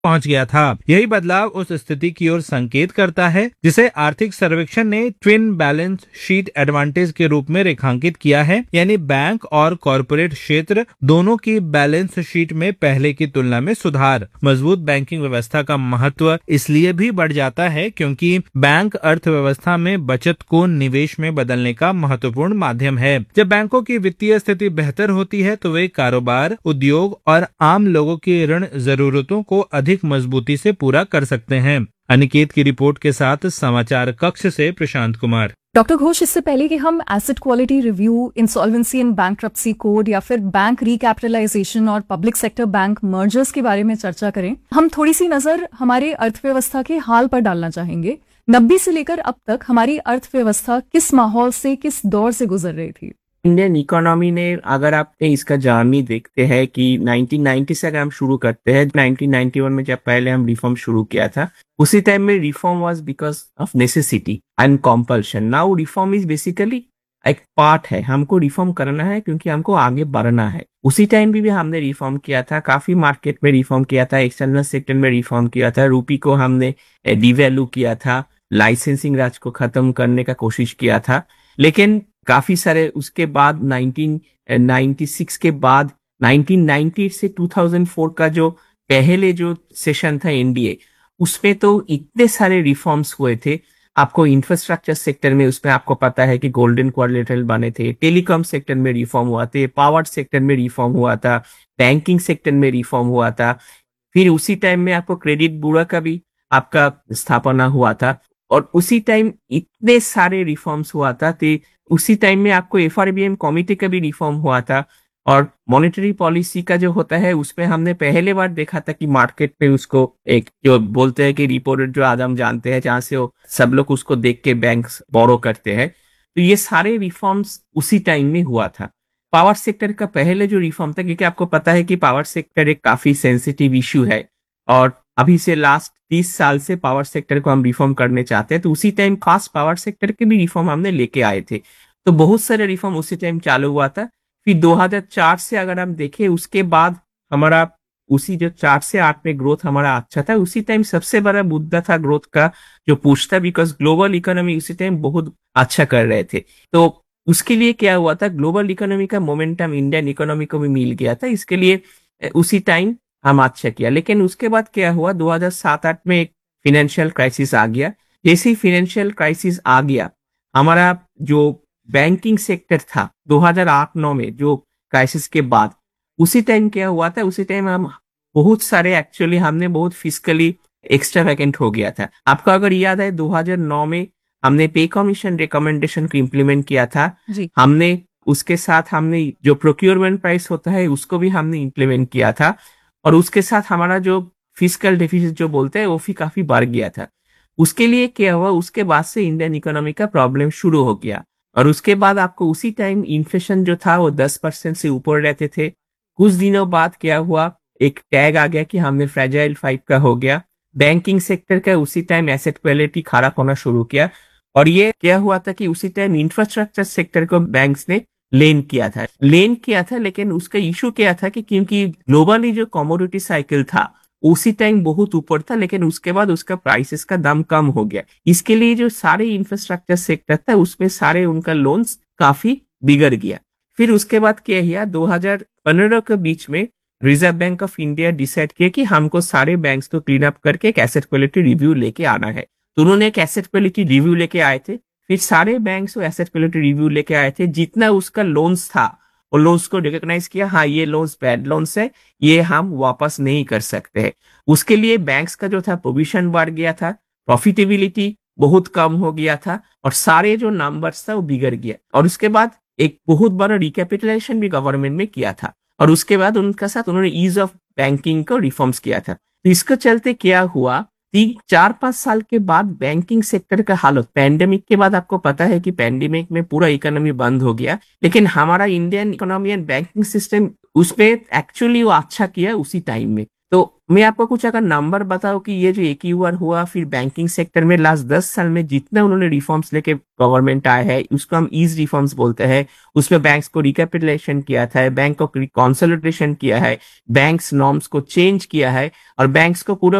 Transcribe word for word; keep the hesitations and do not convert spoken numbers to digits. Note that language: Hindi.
पहुंच गया था। यही बदलाव उस स्थिति की ओर संकेत करता है जिसे आर्थिक सर्वेक्षण ने ट्विन बैलेंस शीट एडवांटेज के रूप में रेखांकित किया है, यानी बैंक और कॉरपोरेट क्षेत्र दोनों की बैलेंस शीट में पहले की तुलना में सुधार। मजबूत बैंकिंग व्यवस्था का महत्व इसलिए भी बढ़ जाता है क्योंकि बैंक अर्थव्यवस्था में बचत को निवेश में बदलने का महत्वपूर्ण माध्यम है। जब बैंकों की वित्तीय स्थिति बेहतर होती है तो वे कारोबार, उद्योग और आम लोगों की ऋण जरूरतों को अधिक मजबूती से पूरा कर सकते हैं। अनिकेत की रिपोर्ट के साथ समाचार कक्ष से प्रशांत कुमार। डॉक्टर घोष, इससे पहले कि हम asset quality review, insolvency and bankruptcy code या फिर बैंक रिकैपिटलाइजेशन और पब्लिक सेक्टर बैंक मर्जर्स के बारे में चर्चा करें, हम थोड़ी सी नजर हमारे अर्थव्यवस्था के हाल पर डालना चाहेंगे। नब्बे से लेकर अब तक हमारी अर्थव्यवस्था किस माहौल से, किस दौर से गुजर रही थी? इंडियन इकोनॉमी ने, अगर आप इसका जर्नी देखते हैं कि नाइनटीन नाइंटी से अगर हम शुरू करते हैं, नाइनटीन नाइंटी वन में जब पहले हम रिफॉर्म शुरू किया था, उसी टाइम में reform was because of necessity and compulsion. Now reform is basically एक पार्ट है, हमको रिफॉर्म करना है क्योंकि हमको आगे बढ़ना है। उसी टाइम भी, भी हमने रिफॉर्म किया था, काफी मार्केट में रिफॉर्म किया था, एक्सटर्नल सेक्टर में रिफॉर्म किया था, रूपी को हमने डिवैल्यू किया था, लाइसेंसिंग राज को खत्म करने का कोशिश किया था। लेकिन काफी सारे उसके बाद नाइनटीन नाइंटी सिक्स के बाद नाइनटीन नाइंटी से टू थाउजेंड फोर का जो पहले जो सेशन था एनडीए, उसमें तो इतने सारे रिफॉर्म्स हुए थे। आपको इंफ्रास्ट्रक्चर सेक्टर में, उसमें आपको पता है कि गोल्डन क्वाड्रिलेटरल बने थे, टेलीकॉम सेक्टर में रिफॉर्म हुआ था, पावर सेक्टर में रिफॉर्म हुआ था, बैंकिंग सेक्टर में रिफॉर्म हुआ था। फिर उसी टाइम में आपको क्रेडिट ब्यूरो का भी आपका स्थापना हुआ था और उसी टाइम इतने सारे रिफॉर्म्स हुआ था। तो उसी टाइम में आपको एफआरबीएम कमिटी का भी रिफॉर्म हुआ था और मॉनेटरी पॉलिसी का जो होता है उसमें हमने पहले बार देखा था कि मार्केट पे उसको एक जो बोलते हैं कि रिपो रेट, जो आज हम जानते हैं, जहां से वो सब लोग उसको देख के बैंक्स बोरो करते हैं, तो ये सारे रिफॉर्म्स उसी टाइम में हुआ था। पावर सेक्टर का पहले जो रिफॉर्म था, क्योंकि आपको पता है कि पावर सेक्टर एक काफी सेंसिटिव इश्यू है और अभी से लास्ट तीस साल से पावर सेक्टर को हम रिफॉर्म करने चाहते हैं, तो उसी टाइम खास पावर सेक्टर के भी रिफॉर्म हमने लेके आए थे। तो बहुत सारे रिफॉर्म उसी टाइम चालू हुआ था। फिर दो हज़ार चार से अगर हम देखें, उसके बाद हमारा उसी जो चार से आठ में ग्रोथ हमारा अच्छा था। उसी टाइम सबसे बड़ा मुद्दा था ग्रोथ का जो पुश था, बिकॉज ग्लोबल इकोनॉमी उसी टाइम बहुत अच्छा कर रहे थे। तो उसके लिए क्या हुआ था, ग्लोबल इकोनॉमी का मोमेंटम इंडियन इकोनॉमी को भी मिल गया था, इसके लिए उसी टाइम हम अच्छा किया। लेकिन उसके बाद क्या हुआ, दो हज़ार सात आठ में एक फाइनेंशियल क्राइसिस आ गया। जैसे ही फाइनेंशियल क्राइसिस आ गया, हमारा जो बैंकिंग सेक्टर था दो हज़ार आठ नौ में जो क्राइसिस के बाद, उसी टाइम क्या हुआ था, उसी टाइम हम बहुत सारे एक्चुअली हमने बहुत फिस्कली एक्स्ट्रा वैकेंट हो गया था। आपको अगर याद है, दो हज़ार नौ में हमने पे कमीशन रिकमेंडेशन को इम्प्लीमेंट किया था जी। हमने उसके साथ हमने जो प्रोक्योरमेंट प्राइस होता है उसको भी हमने इम्प्लीमेंट किया था और उसके साथ हमारा जो फिस्कल डेफिसिट जो बोलते हैं वो भी काफी बढ़ गया था। उसके लिए क्या हुआ, उसके बाद से इंडियन इकोनॉमी का प्रॉब्लम शुरू हो गया और उसके बाद आपको उसी टाइम इन्फ्लेशन जो था वो दस परसेंट से ऊपर रहते थे। कुछ दिनों बाद क्या हुआ, एक टैग आ गया कि हमने फ्रेजाइल फाइव का हो गया। बैंकिंग सेक्टर का उसी टाइम एसेट क्वालिटी खराब होना शुरू किया और ये क्या हुआ था कि उसी टाइम इंफ्रास्ट्रक्चर सेक्टर को बैंक्स ने लेन किया था लेन किया था लेकिन उसका इशू क्या था कि क्योंकि ग्लोबली जो कमोडिटी साइकिल था उसी टाइम बहुत ऊपर था, लेकिन उसके बाद उसका प्राइसेस का दाम कम हो गया। इसके लिए जो सारे इंफ्रास्ट्रक्चर सेक्टर था उसमें सारे उनका लोन्स काफी बिगड़ गया। फिर उसके बाद क्या किया, दो हज़ार पंद्रह के बीच में reserve bank of India decide किया कि हमको सारे बैंक्स को क्लीन अप करके एक एसेट क्वालिटी रिव्यू लेके आना है। तो उन्होंने एक एसेट क्वालिटी रिव्यू लेके आए थे। फिर सारे बैंक्स को एसेट क्वालिटी रिव्यू लेके आए थे, जितना उसका लोन्स था और लोन्स को रिकॉग्नाइज किया, हाँ ये लोन्स बैड लोन्स है, ये हम वापस नहीं कर सकते हैं। उसके लिए बैंक्स का जो था प्रोविजन बढ़ गया था, प्रॉफिटेबिलिटी बहुत कम हो गया था और सारे जो नंबर्स था वो बिगड़ गया। और उसके बाद एक बहुत बड़ा रिकैपिटलाइजेशन भी गवर्नमेंट में किया था और उसके बाद उनका साथ उन्होंने ईज ऑफ बैंकिंग को रिफॉर्म्स किया था। तो इसके चलते क्या हुआ, तीन चार पांच साल के बाद बैंकिंग सेक्टर का हालत, पैंडेमिक के बाद आपको पता है कि पैंडेमिक में पूरा इकोनॉमी बंद हो गया, लेकिन हमारा Indian economy and banking system उसपे एक्चुअली वो अच्छा किया उसी टाइम में। तो मैं आपको कुछ अगर नंबर बताऊं कि ये जो एक्यूआर हुआ फिर बैंकिंग सेक्टर में लास्ट दस साल में जितना उन्होंने रिफॉर्म्स लेके गवर्नमेंट आया है उसको हम ईज रिफॉर्म्स बोलते हैं। उसमें बैंक्स को रिकैपिटलाइजेशन किया था, बैंक को कंसोलिडेशन किया है, बैंक्स नॉर्म्स को चेंज किया है और बैंक्स को पूरा